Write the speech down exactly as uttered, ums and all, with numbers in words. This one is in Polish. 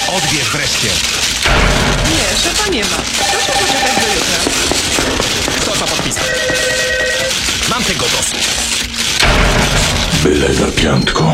Odbierz wreszcie. Nie, szefa nie ma. Proszę poczekać do jutra. Kto to podpisał? Mam tego dosyć. Byle za piątką.